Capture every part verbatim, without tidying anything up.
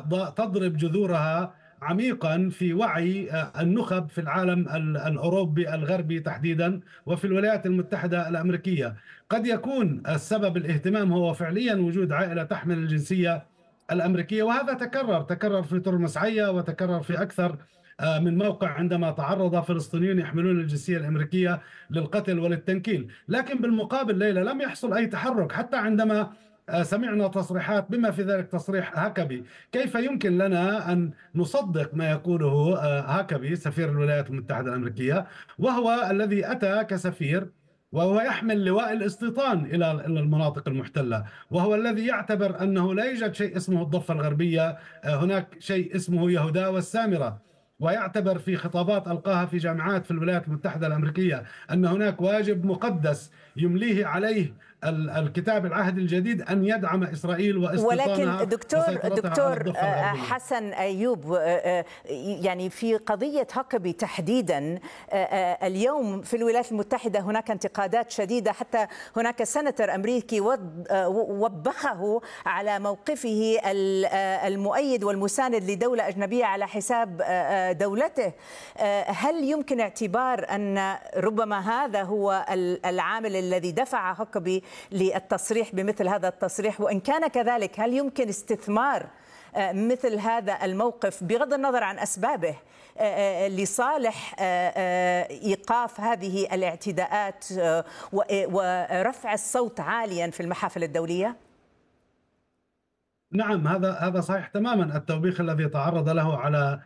وتضرب جذورها عميقا في وعي النخب في العالم الأوروبي الغربي تحديدا وفي الولايات المتحدة الأمريكية. قد يكون السبب الاهتمام هو فعليا وجود عائلة تحمل الجنسية الأمريكية، وهذا تكرر تكرر في ترمس عيا وتكرر في أكثر من موقع عندما تعرض فلسطينيون يحملون الجنسية الأمريكية للقتل وللتنكيل. لكن بالمقابل ليلى لم يحصل أي تحرك حتى عندما سمعنا تصريحات بما في ذلك تصريح هاكبي. كيف يمكن لنا أن نصدق ما يقوله هاكبي سفير الولايات المتحدة الأمريكية وهو الذي أتى كسفير وهو يحمل لواء الاستيطان إلى المناطق المحتلة، وهو الذي يعتبر أنه لا يوجد شيء اسمه الضفة الغربية، هناك شيء اسمه يهودا والسامرة، ويعتبر في خطابات ألقاها في جامعات في الولايات المتحدة الأمريكية أن هناك واجب مقدس يمليه عليه الكتاب العهد الجديد أن يدعم إسرائيل واستيطانها ولكن دكتور دكتور حسن أيوب، يعني في قضية هاكبي تحديدا اليوم في الولايات المتحدة هناك انتقادات شديدة، حتى هناك سنتر أمريكي وبخه على موقفه المؤيد والمساند لدولة أجنبية على حساب دولته. هل يمكن اعتبار أن ربما هذا هو العامل الذي دفع هاكبي للتصريح بمثل هذا التصريح؟ وإن كان كذلك هل يمكن استثمار مثل هذا الموقف بغض النظر عن أسبابه لصالح إيقاف هذه الاعتداءات ورفع الصوت عاليا في المحافل الدولية؟ نعم، هذا هذا صحيح تماما. التوبيخ الذي تعرض له على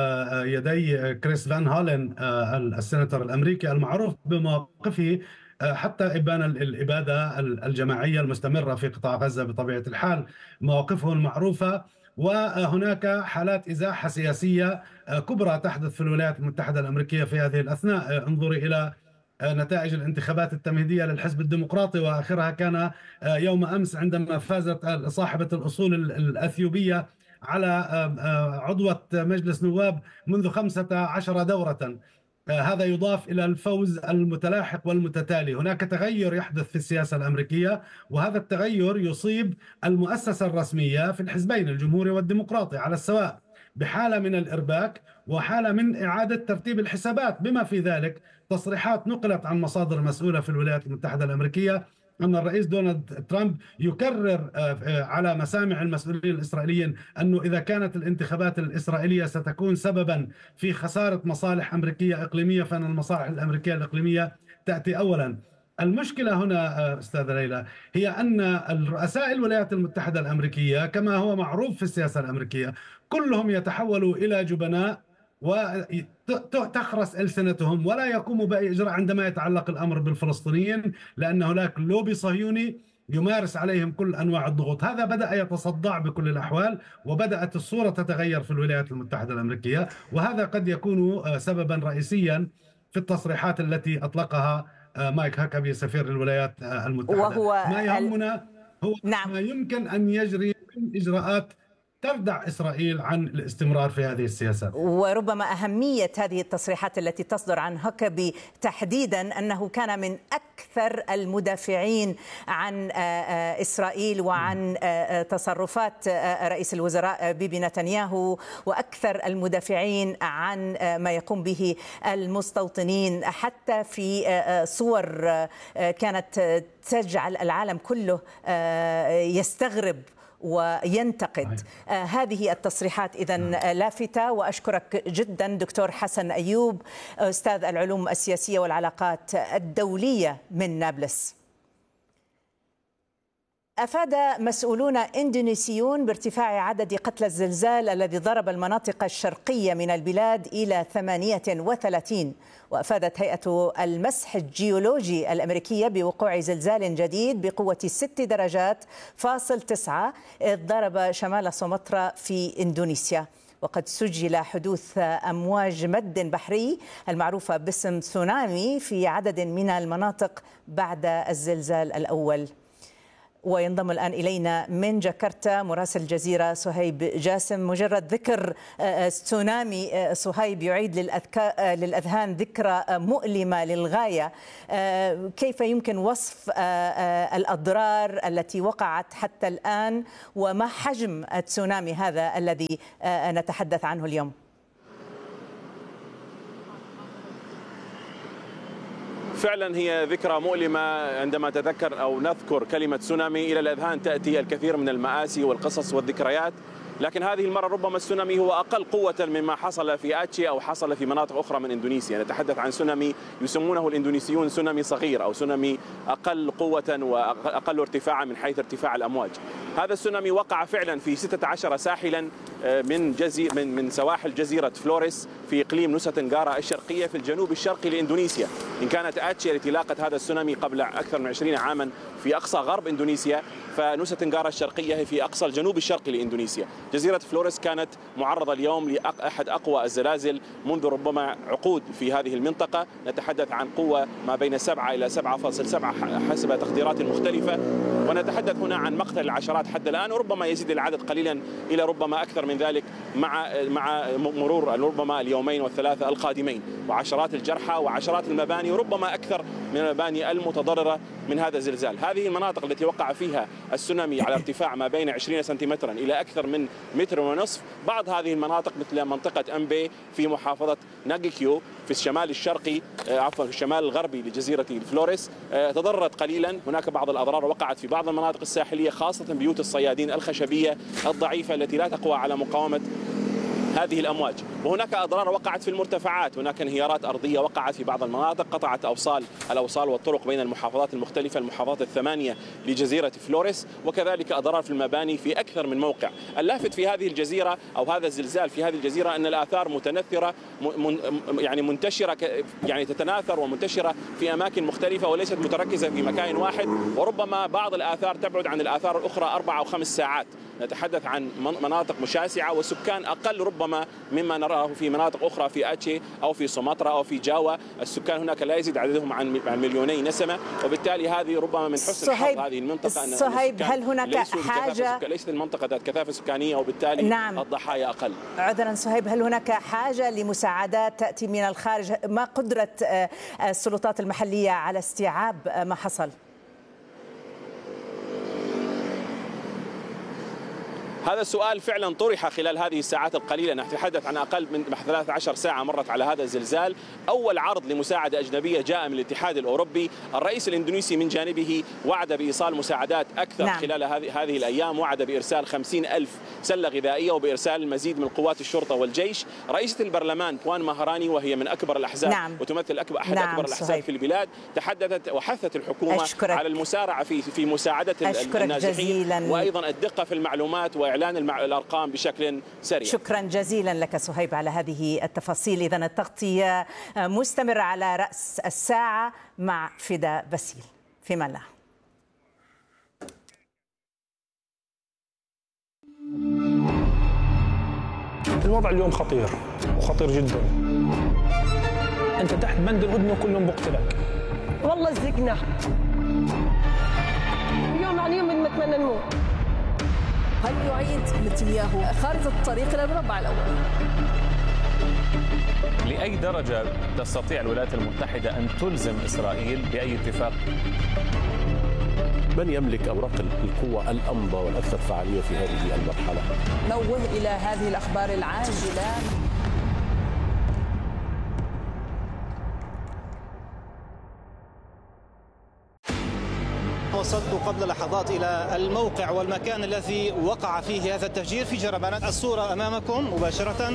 يدي كريس فان هالين السيناتور الأمريكي المعروف بموقفه حتى إبان الإبادة الجماعية المستمرة في قطاع غزة بطبيعة الحال، مواقفه المعروفة. وهناك حالات إزاحة سياسية كبرى تحدث في الولايات المتحدة الأمريكية في هذه الأثناء. انظري إلى نتائج الانتخابات التمهيدية للحزب الديمقراطي، وآخرها كان يوم أمس عندما فازت صاحبة الأصول الأثيوبية على عضوة مجلس نواب منذ خمسة عشر دورة. هذا يضاف إلى الفوز المتلاحق والمتتالي. هناك تغير يحدث في السياسة الأمريكية، وهذا التغير يصيب المؤسسة الرسمية في الحزبين الجمهوري والديمقراطي على السواء بحالة من الإرباك وحالة من إعادة ترتيب الحسابات، بما في ذلك تصريحات نقلت عن مصادر مسؤولة في الولايات المتحدة الأمريكية أن الرئيس دونالد ترامب يكرر على مسامع المسؤولين الإسرائيليين أنه إذا كانت الانتخابات الإسرائيلية ستكون سببا في خسارة مصالح أمريكية إقليمية فإن المصالح الأمريكية الإقليمية تأتي أولا. المشكلة هنا أستاذة ليلى هي أن الرؤساء الولايات المتحدة الأمريكية كما هو معروف في السياسة الأمريكية كلهم يتحولوا إلى جبناء وتخرس ألسنتهم ولا يقوموا بأي إجراء عندما يتعلق الأمر بالفلسطينيين، لأن هناك لوبي صهيوني يمارس عليهم كل أنواع الضغوط. هذا بدأ يتصدع بكل الأحوال، وبدأت الصورة تتغير في الولايات المتحدة الأمريكية، وهذا قد يكون سببا رئيسيا في التصريحات التي أطلقها مايك هاكبي سفير الولايات المتحدة. وهو ما يهمنا هو نعم. ما يمكن أن يجري من إجراءات تردع إسرائيل عن الاستمرار في هذه السياسات. وربما أهمية هذه التصريحات التي تصدر عن هاكبي تحديدا أنه كان من أكثر المدافعين عن إسرائيل وعن تصرفات رئيس الوزراء بيبي نتنياهو، وأكثر المدافعين عن ما يقوم به المستوطنين، حتى في صور كانت تجعل العالم كله يستغرب وينتقد. آه هذه التصريحات إذن لافتة. وأشكرك جدا دكتور حسن أيوب، أستاذ العلوم السياسية والعلاقات الدولية من نابلس. أفاد مسؤولون إندونيسيون بارتفاع عدد قتلى الزلزال الذي ضرب المناطق الشرقية من البلاد إلى ثمانية وثلاثين. وأفادت هيئة المسح الجيولوجي الأمريكية بوقوع زلزال جديد بقوة ست درجات فاصل تسعة ضرب شمال سومطرة في إندونيسيا. وقد سجل حدوث أمواج مد بحري المعروفة باسم تسونامي في عدد من المناطق بعد الزلزال الأول. وينضم الآن إلينا من جاكرتا مراسل الجزيرة صهيب جاسم. مجرد ذكر تسونامي صهيب يعيد للأذهان ذكرى مؤلمة للغاية. كيف يمكن وصف الأضرار التي وقعت حتى الآن وما حجم التسونامي هذا الذي نتحدث عنه اليوم؟ فعلا هي ذكرى مؤلمة عندما تذكر أو نذكر كلمة تسونامي إلى الأذهان تأتي الكثير من المآسي والقصص والذكريات، لكن هذه المرة ربما السونامي هو أقل قوة مما حصل في آتشي أو حصل في مناطق أخرى من إندونيسيا. نتحدث عن سونامي يسمونه الإندونيسيون سونامي صغير أو سونامي أقل قوة وأقل ارتفاعا من حيث ارتفاع الأمواج. هذا السونامي وقع فعلا في ستة عشر ساحلا من جزي من من سواحل جزيرة فلوريس في إقليم نوسا تنغارا الشرقية في الجنوب الشرقي لإندونيسيا. إن كانت آتشي التي لاقت هذا السونامي قبل أكثر من عشرين عاما في أقصى غرب إندونيسيا، فنوسا تنغارا الشرقية هي في أقصى الجنوب الشرقي لإندونيسيا. جزيرة فلوريس كانت معرضة اليوم لأحد أقوى الزلازل منذ ربما عقود في هذه المنطقة. نتحدث عن قوة ما بين سبعة إلى سبعة فاصلة سبعة حسب تقديرات مختلفة، ونتحدث هنا عن مقتل العشرات حتى الآن، وربما يزيد العدد قليلا إلى ربما أكثر من ذلك مع مع مرور ربما اليومين والثلاثة القادمين، وعشرات الجرحى وعشرات المباني وربما أكثر من المباني المتضررة من هذا الزلزال. هذه المناطق التي وقع فيها السونامي على ارتفاع ما بين عشرين سنتيمترا إلى أكثر من متر ونصف. بعض هذه المناطق مثل منطقة أمبي في محافظة ناغيكيو في الشمال الشرقي عفوا في الشمال الغربي لجزيرة فلوريس تضررت قليلا. هناك بعض الأضرار وقعت في بعض المناطق الساحلية، خاصة بيوت الصيادين الخشبية الضعيفة التي لا تقوى على مقاومة هذه الأمواج. وهناك أضرار وقعت في المرتفعات، هناك انهيارات أرضية وقعت في بعض المناطق، قطعت أوصال الأوصال والطرق بين المحافظات المختلفة المحافظات الثمانية لجزيرة فلوريس، وكذلك أضرار في المباني في أكثر من موقع. اللافت في هذه الجزيرة أو هذا الزلزال في هذه الجزيرة أن الآثار متنثرة يعني منتشرة يعني تتناثر ومنتشرة في أماكن مختلفة وليست متركزة في مكان واحد، وربما بعض الآثار تبعد عن الآثار الأخرى أربع أو خمس ساعات. نتحدث عن مناطق مشاسعة وسكان أقل ربما مما نراه في مناطق أخرى في آتشي أو في سومطرة أو في جاوا. السكان هناك لا يزيد عددهم عن مليوني نسمة، وبالتالي هذه ربما من حسن حظ هذه المنطقة أن صهيب هل هناك حاجة ليست المنطقة ذات كثافة سكانية وبالتالي نعم. الضحايا أقل. عذرا صهيب، هل هناك حاجة لمساعدات تأتي من الخارج؟ ما قدرة السلطات المحلية على استيعاب ما حصل؟ هذا السؤال فعلا طرح خلال هذه الساعات القليلة. نتحدث عن أقل من ثلاث عشرة ساعة مرت على هذا الزلزال. أول عرض لمساعدة أجنبية جاء من الاتحاد الأوروبي. الرئيس الإندونيسي من جانبه وعد بإيصال مساعدات أكثر نعم. خلال هذه هذه الأيام وعد بإرسال خمسين ألف سلة غذائية وبإرسال المزيد من قوات الشرطة والجيش. رئيسة البرلمان بوان ماهراني وهي من أكبر الأحزاب نعم. وتمثل أكبر أحد نعم. أكبر الأحزاب صحيح. في البلاد، تحدثت وحثت الحكومة أشكرك. على المسارعة في في مساعدة النازحين وأيضا الدقة في المعلومات وإعلان الأرقام بشكل سريع. شكرا جزيلا لك صهيب على هذه التفاصيل. إذن التغطية مستمرة على رأس الساعة مع فداء باسيل. في من الله. الوضع اليوم خطير وخطير جدا. أنت تحت بند الهدنة وكلهم بقتلك. والله زقنا يوم عن يوم نتمنى نموت. هل يعيد نتنياهو خارطة الطريق إلى المربع الأول؟ لأي درجة تستطيع الولايات المتحدة أن تلزم إسرائيل بأي اتفاق؟ من يملك أوراق القوة الأمضى والأكثر فعالية في هذه المرحلة؟ نوه إلى هذه الأخبار العاجلة. وصلت قبل لحظات إلى الموقع والمكان الذي وقع فيه هذا التفجير في جربانات. الصورة أمامكم مباشرة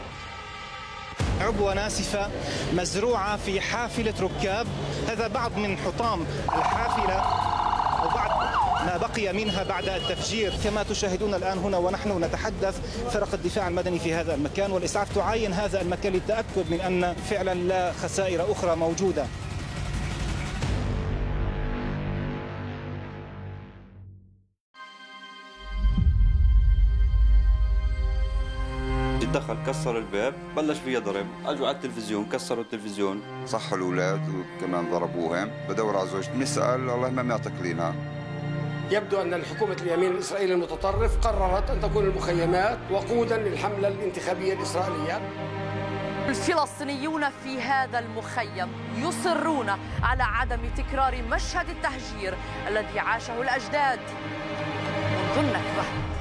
عبوة ناسفة مزروعة في حافلة ركاب. هذا بعض من حطام الحافلة أو بعض ما بقي منها بعد التفجير. كما تشاهدون الآن هنا ونحن نتحدث، فرق الدفاع المدني في هذا المكان والإسعاف تعاين هذا المكان للتأكد من أن فعلا لا خسائر أخرى موجودة. دخل كسر الباب بلش فيها ضرب، اجوا على التلفزيون كسروا التلفزيون، صحوا الاولاد وكمان ضربوهم. بدور على زوجتي، نسال الله ما معتقلينها يبدو أن حكومة اليمين الإسرائيلي المتطرف قررت أن تكون المخيمات وقودا للحملة الانتخابية الإسرائيلية. الفلسطينيون في هذا المخيم يصرون على عدم تكرار مشهد التهجير الذي عاشه الأجداد منذ النكبة.